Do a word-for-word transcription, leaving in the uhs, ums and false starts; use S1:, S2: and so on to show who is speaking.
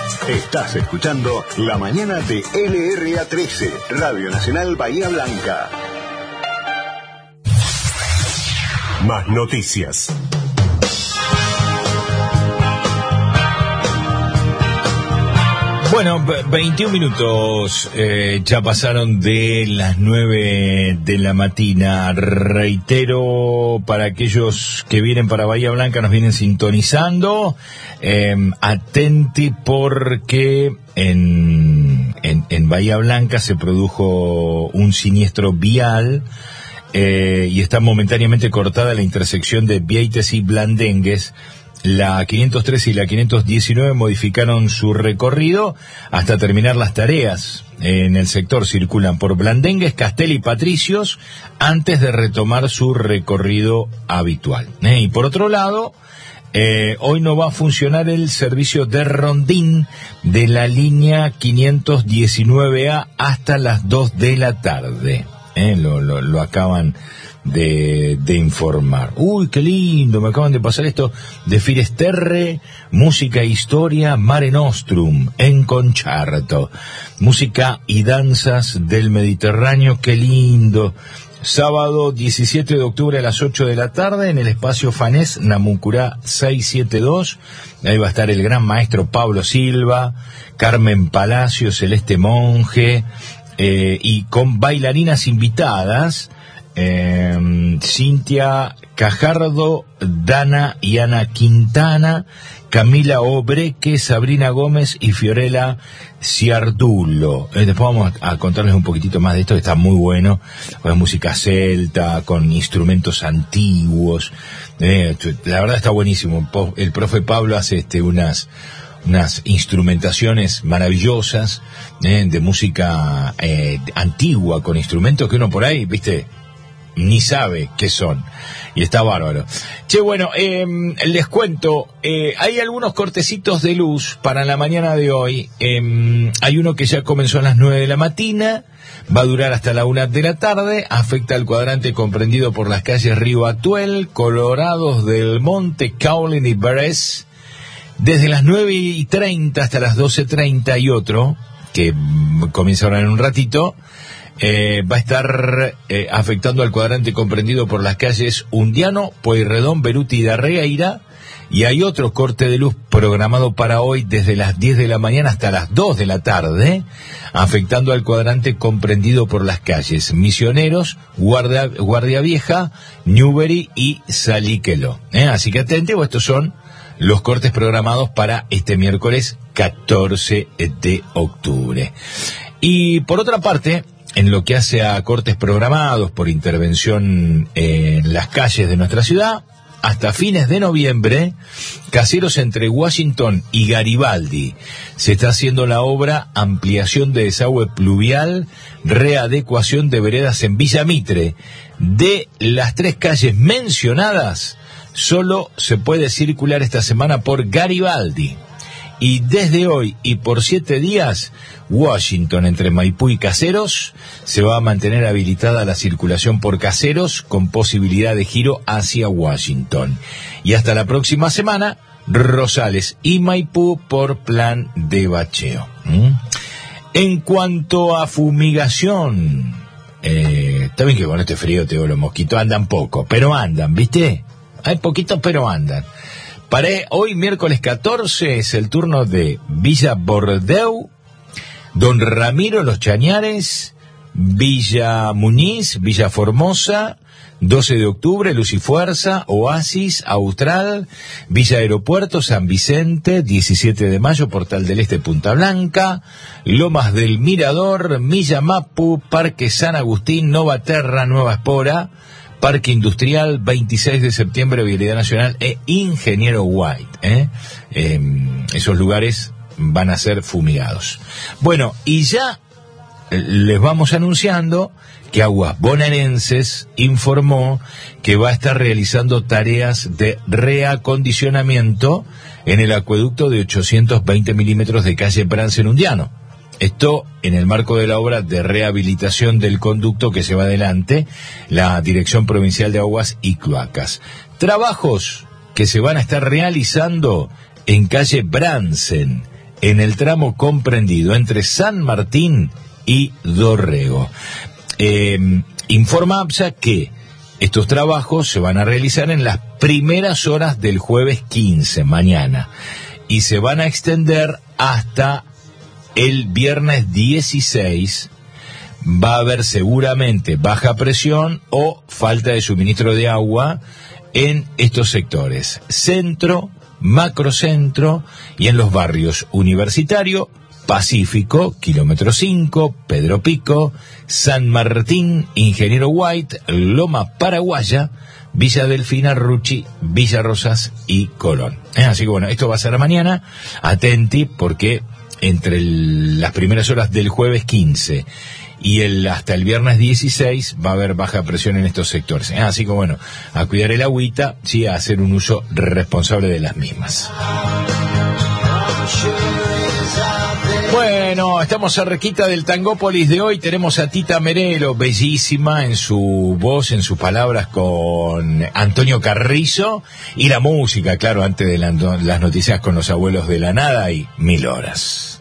S1: Estás escuchando La Mañana de L R A trece, Radio Nacional Bahía Blanca. Más noticias.
S2: Bueno, veintiún minutos eh, ya pasaron de las nueve de la mañana. Reitero, para aquellos que vienen para Bahía Blanca, nos vienen sintonizando, eh, atenti porque en, en, en Bahía Blanca se produjo un siniestro vial eh, y está momentáneamente cortada la intersección de Vieites y Blandengues. La quinientos trece y la quinientos diecinueve modificaron su recorrido hasta terminar las tareas. En el sector circulan por Blandengues, Castel y Patricios antes de retomar su recorrido habitual. ¿Eh? Y por otro lado, eh, hoy no va a funcionar el servicio de rondín de la línea quinientos diecinueve A hasta las dos de la tarde. ¿Eh? Lo, lo, lo acaban De, de informar. Uy, qué lindo, me acaban de pasar esto de Finesterre, música e historia Mare Nostrum en concerto, música y danzas del Mediterráneo, qué lindo. Sábado diecisiete de octubre a las ocho de la tarde en el espacio Fanés Namuncurá seiscientos setenta y dos. Ahí va a estar el gran maestro Pablo Silva, Carmen Palacio, Celeste Monge, eh, y con bailarinas invitadas. Eh, Cintia Cajardo, Dana y Ana Quintana, Camila Obreque, Sabrina Gómez y Fiorella Ciardulo. Eh, después vamos a, a contarles un poquitito más de esto, que está muy bueno, con música celta, con instrumentos antiguos. Eh, la verdad está buenísimo. El profe Pablo hace este unas unas instrumentaciones maravillosas, eh, de música eh, antigua, con instrumentos que uno por ahí, viste, ni sabe qué son, y está bárbaro. Che, bueno, eh, les cuento, eh, hay algunos cortecitos de luz para la mañana de hoy. Eh, hay uno que ya comenzó a las nueve de la mañana, va a durar hasta la una de la tarde, afecta al cuadrante comprendido por las calles Río Atuel, Colorados del Monte, Caulin y Beres, desde las nueve y treinta hasta las doce treinta, y otro, que comienza ahora en un ratito, Eh, va a estar eh, afectando al cuadrante comprendido por las calles Undiano, Pueyrredón, Beruti y Darreira, y hay otro corte de luz programado para hoy desde las diez de la mañana hasta las dos de la tarde, afectando al cuadrante comprendido por las calles Misioneros, Guardia, Guardia Vieja, Newbery y Salíquelo. ¿Eh? Así que atente, estos son los cortes programados para este miércoles catorce de octubre. Y por otra parte, en lo que hace a cortes programados por intervención en las calles de nuestra ciudad, hasta fines de noviembre, caseros entre Washington y Garibaldi, se está haciendo la obra ampliación de desagüe pluvial, readecuación de veredas en Villa Mitre. De las tres calles mencionadas, solo se puede circular esta semana por Garibaldi. Y desde hoy y por siete días, Washington entre Maipú y Caseros, se va a mantener habilitada la circulación por Caseros con posibilidad de giro hacia Washington. Y hasta la próxima semana, Rosales y Maipú por plan de bacheo. ¿Mm? En cuanto a fumigación, eh, está bien que con este frío, te digo, los mosquitos andan poco, pero andan, ¿viste? Hay poquitos, pero andan. Para hoy, miércoles catorce, es el turno de Villa Bordeu, Don Ramiro, Los Chañares, Villa Muñiz, Villa Formosa, doce de octubre, Luz y Fuerza, Oasis, Austral, Villa Aeropuerto, San Vicente, diecisiete de mayo, Portal del Este, Punta Blanca, Lomas del Mirador, Milla Mapu, Parque San Agustín, Novaterra, Nueva Espora, Parque Industrial, veintiséis de septiembre, Vialidad Nacional e Ingeniero White. ¿eh? Eh, esos lugares van a ser fumigados. Bueno, y ya les vamos anunciando que Aguas Bonaerenses informó que va a estar realizando tareas de reacondicionamiento en el acueducto de ochocientos veinte milímetros de calle Bransen-Undiano. Esto en el marco de la obra de rehabilitación del conducto que se va adelante la Dirección Provincial de Aguas y Cloacas. Trabajos que se van a estar realizando en calle Bransen, en el tramo comprendido entre San Martín y Dorrego. Eh, informa APSA que estos trabajos se van a realizar en las primeras horas del jueves quince, mañana, y se van a extender hasta el viernes dieciséis. Va a haber seguramente baja presión o falta de suministro de agua en estos sectores: centro, macrocentro, y en los barrios Universitario, Pacífico, Kilómetro cinco, Pedro Pico, San Martín, Ingeniero White, Loma Paraguaya, Villa Delfina, Ruchi, Villa Rosas y Colón. Así que bueno, esto va a ser mañana. Atenti, porque entre el, las primeras horas del jueves quince y el hasta el viernes dieciséis va a haber baja presión en estos sectores. Así que bueno, a cuidar el agüita, sí, a hacer un uso responsable de las mismas. Bueno, estamos cerquita del Tangópolis de hoy. Tenemos a Tita Merelo, bellísima en su voz, en sus palabras, con Antonio Carrizo, y la música, claro, antes de la, las noticias con los abuelos de la nada y Mil Horas.